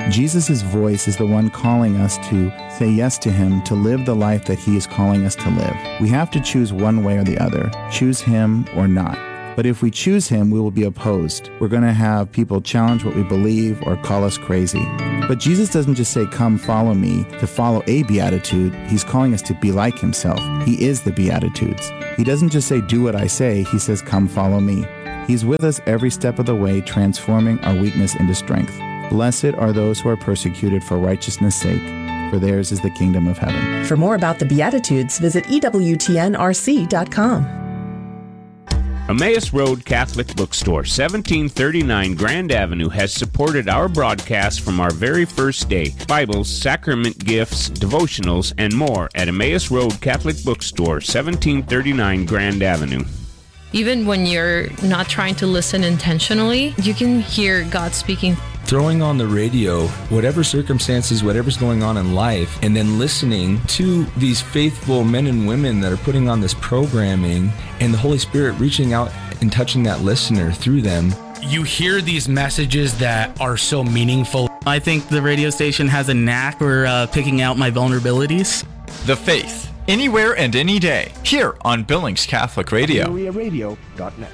Jesus' voice is the one calling us to say yes to him, to live the life that he is calling us to live. We have to choose one way or the other, choose him or not. But if we choose him, we will be opposed. We're going to have people challenge what we believe or call us crazy. But Jesus doesn't just say, come follow me, to follow a beatitude. He's calling us to be like himself. He is the Beatitudes. He doesn't just say, do what I say. He says, come follow me. He's with us every step of the way, transforming our weakness into strength. Blessed are those who are persecuted for righteousness' sake, for theirs is the kingdom of heaven. For more about the Beatitudes, visit EWTNRC.com. Emmaus Road Catholic Bookstore, 1739 Grand Avenue, has supported our broadcast from our very first day. Bibles, sacrament gifts, devotionals, and more at Emmaus Road Catholic Bookstore, 1739 Grand Avenue. Even when you're not trying to listen intentionally, you can hear God speaking. Throwing on the radio, whatever circumstances, whatever's going on in life, and then listening to these faithful men and women that are putting on this programming, and the Holy Spirit reaching out and touching that listener through them. You hear these messages that are so meaningful. I think the radio station has a knack for picking out my vulnerabilities. The Faith, anywhere and any day, here on Billings Catholic Radio. BereaRadio.net.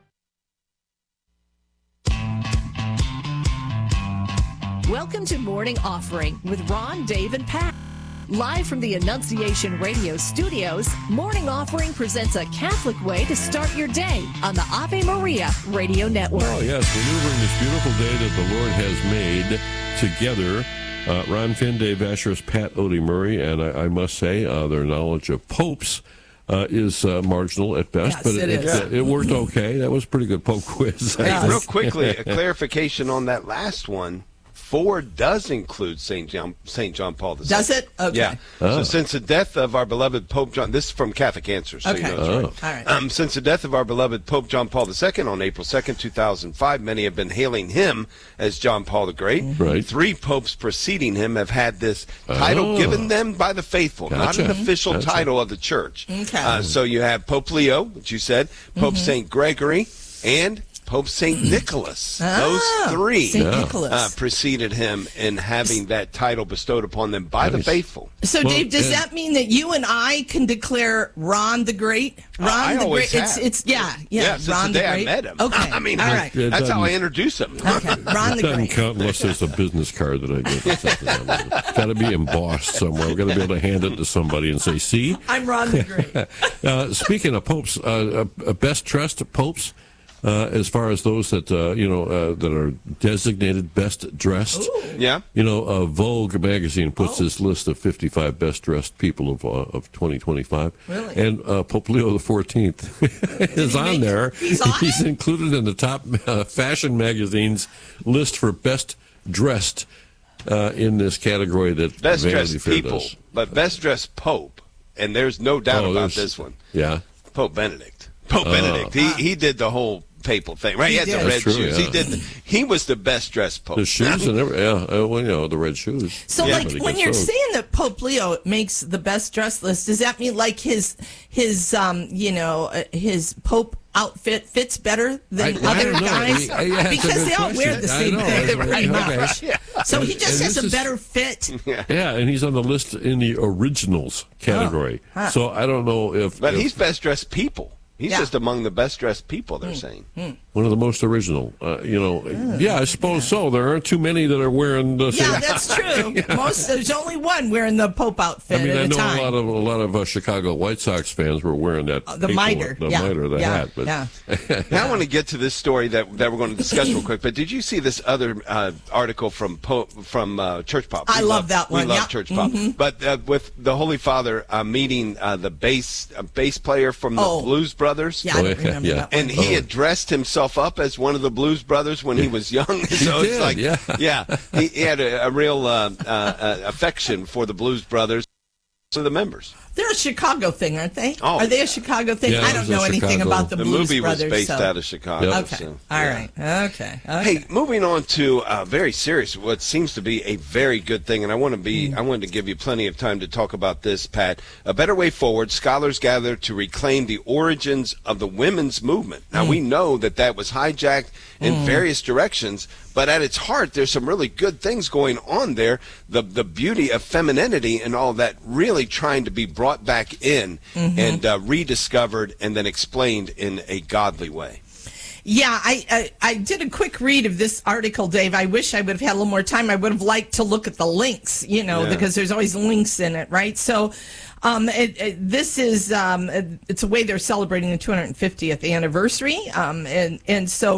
Welcome to Morning Offering with Ron, Dave, and Pat. Live from the Annunciation Radio studios, Morning Offering presents a Catholic way to start your day on the Ave Maria Radio Network. Oh, yes, maneuvering this beautiful day that the Lord has made together. Ron Finn, Dave Asher's, Pat Odie Murray, and I must say their knowledge of popes is marginal at best, Yes, but it worked okay. That was a pretty good Pope quiz. Hey, real quickly, a clarification on that last one. 4 does include St. John Paul II. Does it? Okay. Yeah. So since the death of our beloved Pope John, this is from Catholic Answers, so you know it's right. All right. Since the death of our beloved Pope John Paul II on April 2nd, 2005, many have been hailing him as John Paul the Great. Right. 3 popes preceding him have had this title given them by the faithful, not an official title of the church. Okay. So you have Pope Leo, which you said, Pope St. Gregory, and Pope St. Nicholas. Those 3 preceded him in having that title bestowed upon them by the faithful. So, Dave, does that mean that you and I can declare Ron the Great? Ron the Great. It's since Ron the day Great. I met him. Okay. I mean, all right. that's how I introduce him. Okay. Ron the It doesn't Great. count unless there's a business card that I get. It's got to be embossed somewhere. We've got to be able to hand it to somebody and say, see? I'm Ron the Great. Speaking of popes, best dressed popes, as far as those that that are designated best dressed. Ooh. Yeah. Vogue magazine puts this list of 55 best dressed people of 2025. Really? And Pope Leo XIV is on there. He's included in the top fashion magazine's list for best dressed in this category that Best Vanity dressed Fair people, does. but best dressed Pope, and there's no doubt about this one. Yeah. Pope Benedict. Benedict. He did the whole papal thing, right? He had the red True, shoes. yeah. He was the best dressed Pope. The shoes and everything. the red shoes. So, when you're saying that Pope Leo makes the best dress list, does that mean like his Pope outfit fits better than other guys? Because they all wear the same thing right now. So he just has a better fit. Yeah, and he's on the list in the originals category. So I don't know if... But he's best dressed people. He's just among the best dressed people, they're saying. One of the most original. I suppose so. There aren't too many that are wearing the same... Yeah, that's true. There's only one wearing the Pope outfit at a time. I know a lot of Chicago White Sox fans were wearing that the mitre. The hat. But Now I want to get to this story that we're going to discuss real quick. But did you see this other article from Church Pop? I love that one. We love Church Pop. But with the Holy Father meeting the bass player from the Blues Brothers. Yeah, I don't remember that one. And he had dressed himself up as one of the Blues Brothers when he was young. So it's like, he had a real affection for the Blues Brothers. So the members. They're a Chicago thing, aren't they? Oh, Are they a Chicago thing? Yeah, I don't it was know a anything Chicago. about the The Blues movie Brothers. was based so. out of Chicago. Okay. So, All yeah. right. Okay. Hey, moving on to very serious, what seems to be a very good thing, and I wanted to give you plenty of time to talk about this, Pat. A Better Way Forward, scholars gather to reclaim the origins of the women's movement. Now, we know that was hijacked in various directions, but at its heart, there's some really good things going on there. The beauty of femininity and all that really trying to be brought back in and rediscovered and then explained in a godly way. Yeah, I did a quick read of this article, Dave. I wish I would have had a little more time. I would have liked to look at the links, because there's always links in it, right? So this is it's a way they're celebrating the 250th anniversary, and so